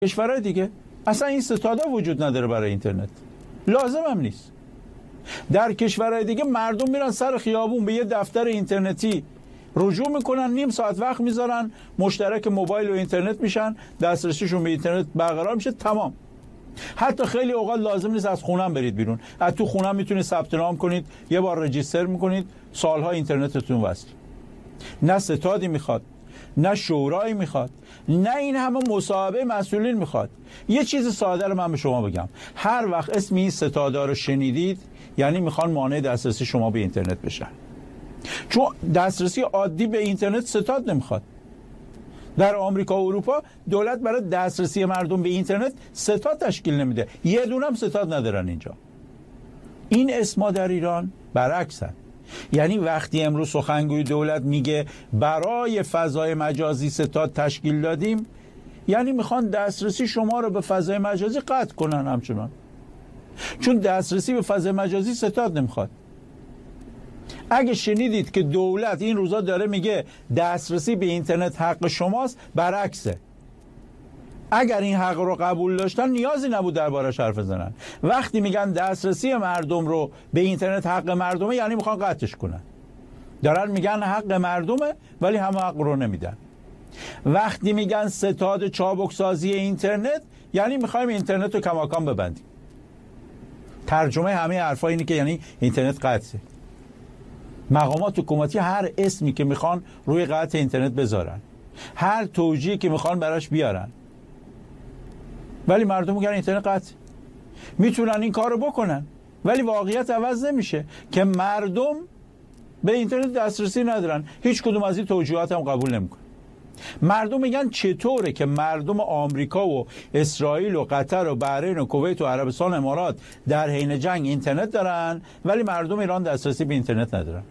کشورهای دیگه اصلا این ستادا وجود نداره برای اینترنت، لازم هم نیست. در کشورهای دیگه مردم میرن سر خیابون به یه دفتر اینترنتی رجوع میکنن، نیم ساعت وقت میذارن، مشترک موبایل و اینترنت میشن، دسترسیشون به اینترنت برقرار میشه، تمام. حتی خیلی اوقات لازم نیست از خونم برید بیرون، از تو خونم میتونید ثبت نام کنید، یه بار رجیستر میکنید، سالها اینترنتتون وصل. نه ستادی میخواد، نه شورایی میخواد، نه این همه مصاحبه مسئولین میخواد. یه چیز ساده رو من به شما بگم، هر وقت اسم این ستادا رو شنیدید یعنی میخوان مانع دسترسی شما به اینترنت بشن، چون دسترسی عادی به اینترنت ستاد نمیخواد. در آمریکا و اروپا دولت برای دسترسی مردم به اینترنت ستاد تشکیل نمیده، یه دونه هم ستاد ندارن اینجا. این اسما در ایران برعکسن. یعنی وقتی امروز سخنگوی دولت میگه برای فضای مجازی ستاد تشکیل دادیم، یعنی میخوان دسترسی شما رو به فضای مجازی قطع کنن همچنان، چون دسترسی به فضای مجازی ستاد نمیخواد. اگه شنیدید که دولت این روزا داره میگه دسترسی به اینترنت حق شماست، برعکسه. اگر این حق رو قبول داشتن نیازی نبود دربارش حرف بزنن. وقتی میگن دسترسی مردم رو به اینترنت حق مردمه، یعنی میخوان قطعش کنن. دارن میگن حق مردمه ولی هم حق رو نمیدن. وقتی میگن ستاد چابک سازی اینترنت، یعنی میخوایم اینترنت رو کماکان ببندیم. ترجمه همه حرفا اینه که یعنی اینترنت قطعه. مقامات حکومتی هر اسمی که میخوان روی قطع اینترنت بذارن، هر توجیهی که میخوان براش بیارن، ولی مردم میگن اینترنت قطع. میتونن این کارو بکنن ولی واقعیت عوض نمیشه که مردم به اینترنت دسترسی ندارن. هیچ کدوم از این توجیهات هم قبول نمیکنن. مردم میگن چطوره که مردم آمریکا و اسرائیل و قطر و بحرین و کویت و عربستان و امارات در حین جنگ اینترنت دارن ولی مردم ایران دسترسی به اینترنت ندارن.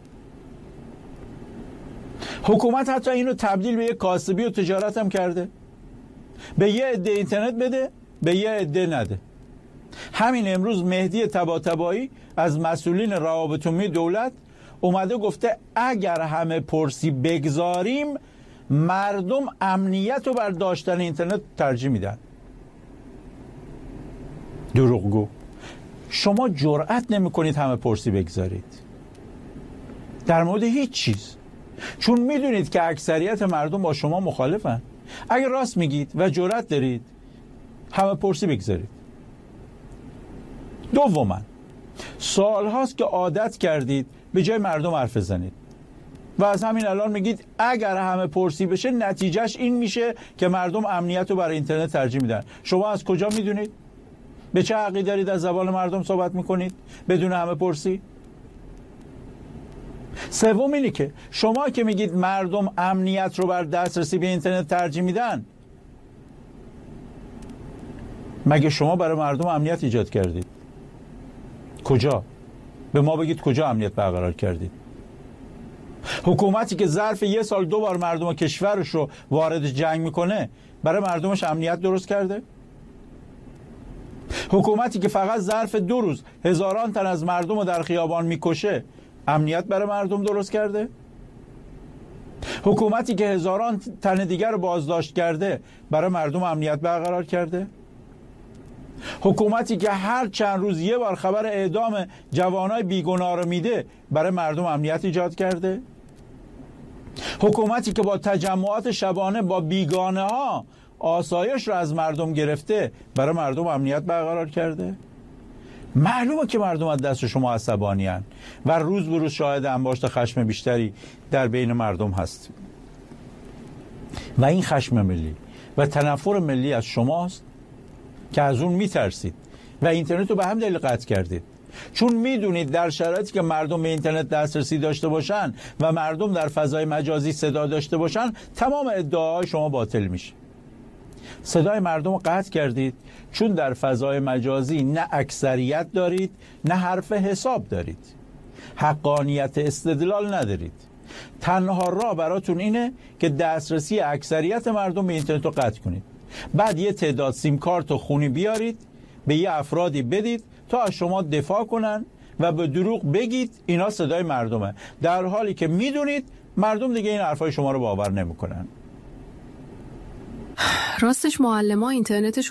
حکومت حتی اینو تبدیل به یک کاسبی و تجارت هم کرده، به یه عده اینترنت بده، به یه عده نده. همین امروز مهدی طباطبایی از مسئولین روابط عمومی دولت اومده گفته اگر همه پرسی بگذاریم مردم امنیت رو بر داشتن اینترنت ترجیح میدن. دروغگو. شما جرأت نمی کنید همه پرسی بگذارید در مورد هیچ چیز، چون میدونید که اکثریت مردم با شما مخالفن. اگر راست میگید و جرأت دارید همه پرسی بگذارید. دوما، سال هاست که عادت کردید به جای مردم حرف بزنید و از همین الان میگید اگر همه پرسی بشه نتیجهش این میشه که مردم امنیت رو برای اینترنت ترجیح میدن. شما از کجا میدونید؟ به چه حقی دارید از زبان مردم صحبت میکنید بدون همه پرسی؟ سوم اینه که شما که میگید مردم امنیت رو بر دسترسی به اینترنت ترجیح میدن، مگه شما برای مردم امنیت ایجاد کردید؟ کجا؟ به ما بگید کجا امنیت برقرار کردید؟ حکومتی که ظرف یه سال 2 بار مردم کشورش رو وارد جنگ میکنه برای مردمش امنیت درست کرده؟ حکومتی که فقط ظرف 2 روز هزاران تن از مردم رو در خیابان میکشه امنیت برای مردم درست کرده؟ حکومتی که هزاران تن دیگر رو بازداشت کرده برای مردم امنیت برقرار کرده؟ حکومتی که هر چند روز یه بار خبر اعدام جوانای بیگناه رو میده برای مردم امنیت ایجاد کرده؟ حکومتی که با تجمعات شبانه با بیگانه ها آسایش رو از مردم گرفته برای مردم امنیت برقرار کرده؟ معلومه که مردم از دست شما عصبانی هستند و روز به روز شاهد انباشت خشم بیشتری در بین مردم هست و این خشم ملی و تنفر ملی از شماست که از اون میترسید و اینترنت رو به هم دلیل قطع کردید، چون میدونید در شرایطی که مردم به اینترنت دسترسی داشته باشن و مردم در فضای مجازی صدا داشته باشن تمام ادعاهای شما باطل میشه. صدای مردم رو قطع کردید چون در فضای مجازی نه اکثریت دارید نه حرف حساب دارید، حقانیت استدلال ندارید. تنها راه براتون اینه که دسترسی اکثریت مردم به اینترنت رو قطع کنید، بعد یه تعداد سیم کارت و خونی بیارید به یه افرادی بدید تا از شما دفاع کنن و به دروغ بگید اینا صدای مردمه، در حالی که میدونید مردم دیگه این حرفای شما رو باور نمیکنن. راستش معلم‌ها اینترنتشون